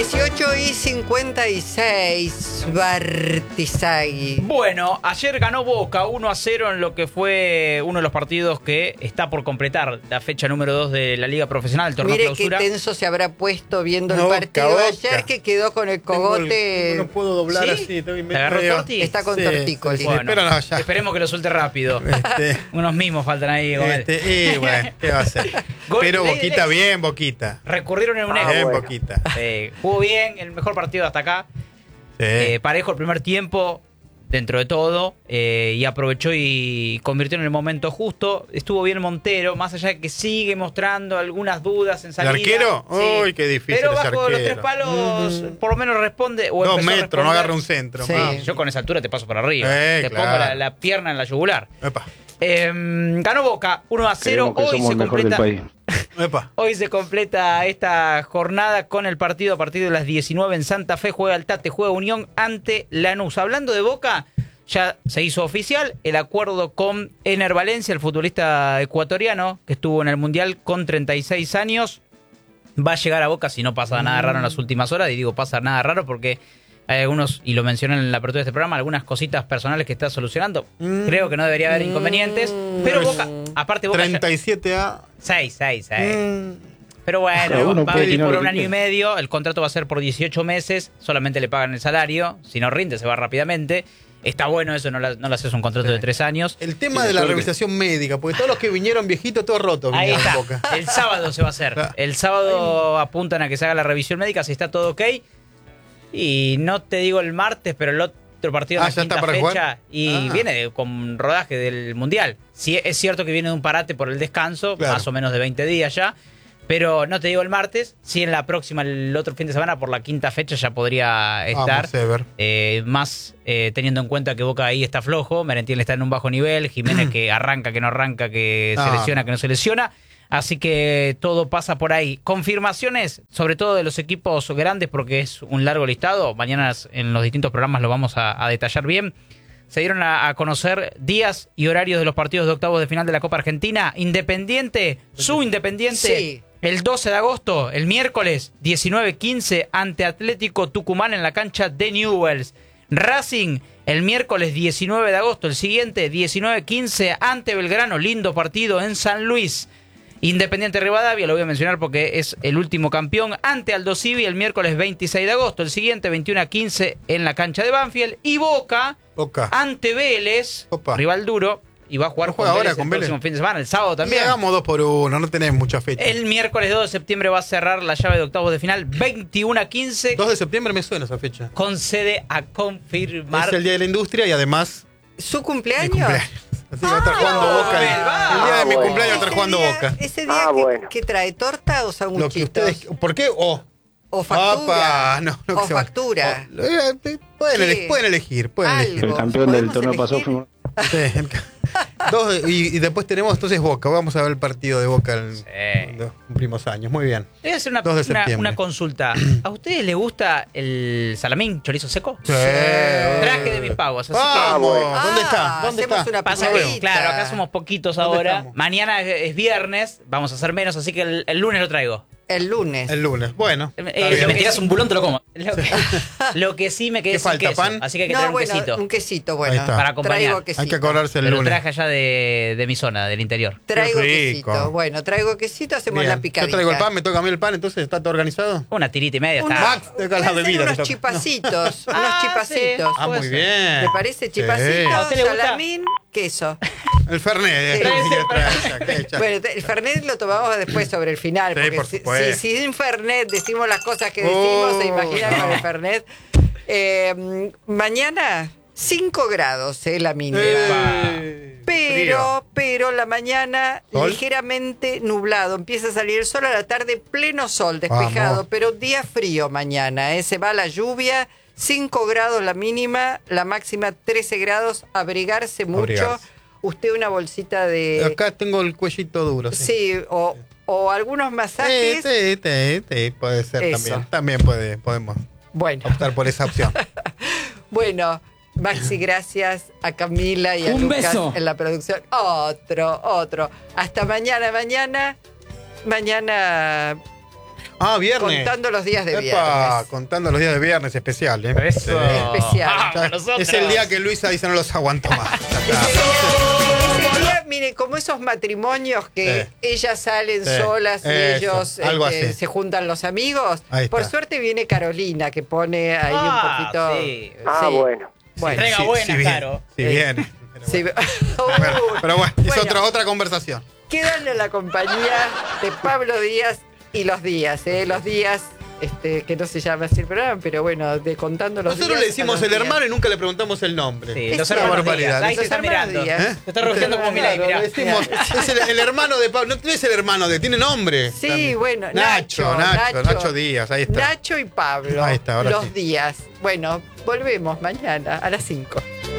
18:56, Bartisagui. Bueno, ayer ganó Boca 1-0 en lo que fue uno de los partidos que está por completar la fecha número 2 de la Liga Profesional, el torneo Mire clausura. qué tenso se habrá puesto viendo el partido de ayer, que quedó con el cogote. No puedo doblar ¿Sí? así. ¿Te agarró Torti? Está con tortícolis. Bueno, Espéralo allá. esperemos que lo suelte rápido. Unos mismos faltan ahí. Bueno, ¿qué va a hacer? Pero Boquita bien, Boquita. Recurrieron en un Bien, bueno. Boquita. Jugó bien, el mejor partido hasta acá. Sí. Parejo el primer tiempo, dentro de todo, y aprovechó y convirtió en el momento justo. Estuvo bien Montero, más allá de que sigue mostrando algunas dudas en ¿El salida. arquero? Sí. Uy, qué difícil Pero ese bajo los arquero. 3 palos, por lo menos responde. O 2 empezó a metros, no responder. agarra un centro. Sí. más. Yo con esa altura te paso por arriba. Te claro. pongo la pierna en la yugular. Epa. Ganó Boca 1-0. Creemos que Hoy somos se el mejor del completa. país. Epa. Hoy se completa esta jornada con el partido a partir de las 19 en Santa Fe. Juega el Tate, juega Unión ante Lanús. Hablando de Boca, ya se hizo oficial el acuerdo con Ener Valencia, el futbolista ecuatoriano que estuvo en el Mundial con 36 años. Va a llegar a Boca si no pasa nada raro en las últimas horas. Y digo pasa nada raro porque hay algunos, y lo mencioné en la apertura de este programa, algunas cositas personales que está solucionando. Creo que no debería haber inconvenientes. Pero Boca, aparte Boca... 37A. 6. Pero bueno, Uno va a puede venir opinar por lo un que año y quiera. medio. El contrato va a ser por 18 meses. Solamente le pagan el salario. Si no rinde, se va rápidamente. Está bueno eso, no le haces un contrato de 3 años. El tema Sí, de la suerte. revisación médica, porque todos los que vinieron viejitos, todos rotos Ahí vinieron está. a Boca. El sábado se va a hacer. Ah. El sábado apuntan a que se haga la revisión médica, si está todo ok. Y no te digo el martes, pero el otro partido en la ya está quinta para fecha. jugar. Y viene con rodaje del Mundial. Sí, es cierto que viene de un parate por el descanso, Claro. más o menos de 20 días ya. Pero no te digo el martes, si en la próxima, el otro fin de semana, por la quinta fecha ya podría estar. Vamos, Ever. Más teniendo en cuenta que Boca ahí está flojo, Merentiel está en un bajo nivel, Jiménez que arranca, que no arranca, que se lesiona, que no se lesiona. Así que todo pasa por ahí. Confirmaciones, sobre todo de los equipos grandes, porque es un largo listado. Mañana en los distintos programas lo vamos a detallar bien. Se dieron a conocer días y horarios de los partidos de octavos de final de la Copa Argentina. Independiente, su Independiente, Sí. el 12 de agosto, el miércoles 19:15, ante Atlético Tucumán en la cancha de Newell's. Racing, el miércoles 19 de agosto, el siguiente 19:15, ante Belgrano. Lindo partido en San Luis. Independiente Rivadavia, lo voy a mencionar porque es el último campeón, ante Aldo Civi el miércoles 26 de agosto, el siguiente 21:15 en la cancha de Banfield. Y Boca Boca. ante Vélez, Opa. rival duro, y va a jugar ¿No juega con ahora Vélez con el Vélez? próximo fin de semana, el sábado Y también. hagamos 2-1, no tenés mucha fecha. El miércoles 2 de septiembre va a cerrar la llave de octavos de final, 21:15, 2 de septiembre me suena esa fecha. con sede a confirmar. Es el Día de la Industria y además ¿Su mi cumpleaños? cumpleaños. Así que va a estar jugando Boca. El día de mi bueno. cumpleaños va a estar jugando Boca. Ese día bueno. que trae torta o Lo que sanguchitos. ustedes... ¿Por qué? O factura. Opa, no, O que se va. factura. Pueden elegir. Algo. El campeón del ¿Podemos torneo pasado elegir? fuimos. Sí, y después tenemos entonces Boca. Vamos a ver el partido de Boca en los primos años. Muy bien. Voy a hacer 2 de septiembre. una consulta. ¿A ustedes les gusta el salamín chorizo seco? Sí. Traje de mis pagos, así Vamos. bueno. ¿Dónde está? ¿Dónde hacemos está? una Pasa picadita. que, claro, acá somos poquitos ¿Dónde ahora. estamos? Mañana es viernes, vamos a hacer menos, así que el lunes lo traigo. El lunes. El lunes. Bueno. está Si bien. me tiras un bulón, te lo como. Lo que sí me quedé ¿Qué sin falta, queso, pan? así que hay que No, traer un bueno, quesito. un quesito, Ahí bueno. está. Para acompañar. Traigo quesito. Hay que acordarse el Pero lo lunes. traje allá de mi zona, del interior. Traigo Qué rico. quesito. Bueno, traigo quesito, hacemos Bien. la picadita. Yo traigo el pan, me toca a mí el pan, entonces ¿está todo organizado? Una tirita y media Una- está. Max, te toca la Pueden ser bebida. unos te toca. chipacitos. Ah, unos sí. chipacitos. Ah, puede muy ser. bien. ¿Le parece Sí. chipacito, ¿A usted le gusta? salamín, queso? El Fernet. Sí. Trae. Bueno, el Fernet lo tomamos después sobre el final. Sí, Porque por supuesto. si sin Fernet decimos las cosas que decimos, se imaginan con el Fernet. Mañana, 5 grados, la mínima. Pero la mañana ¿Sol? ligeramente nublado. Empieza a salir el sol, a la tarde pleno sol, despejado. Vamos. Pero día frío mañana. Se va la lluvia. 5 grados la mínima, la máxima 13 grados. Abrigarse mucho. Abrigarse. Usted una bolsita de... Acá tengo el cuellito duro. Sí, o algunos masajes. Sí, puede ser Eso. también. También podemos Bueno, optar por esa opción. bueno, Maxi, gracias a Camila y a Un Lucas beso. en la producción. Otro. Hasta mañana. Mañana Ah, viernes. Contando los días de Epa, viernes. contando los días de viernes, especial, ¿eh? Eso. Sí. Especial. Ah, Ya, nosotros. es el día que Luisa dice no los aguanto más. Ya está. Ese día, mire, como esos matrimonios que ellas salen Sí. solas y Eso, ellos algo así. se juntan los amigos. Ahí está. Por suerte viene Carolina, que pone ahí un poquito. Sí. Sí. Bueno. Bueno, Entrega Sí, buena, sí viene, Caro. sí viene. sí. Pero bueno, es Bueno, otra conversación. quedan en la compañía de Pablo Díaz y los días, los días, que no se llama así el programa, pero bueno, de contando los días. Nosotros le decimos a los el días. hermano y nunca le preguntamos el nombre. Sí, Es los una hermanos barbaridad. Díaz. Ahí Los se está hermanos mirando. Díaz. Se está rojeando como Milei, Claro, mirá. decimos, es el hermano de Pablo. No es el hermano de, tiene nombre. Sí, también. bueno, Nacho Díaz, ahí está. Nacho y Pablo, Ahí está, ahora los sí. días. Bueno, volvemos mañana a las 5.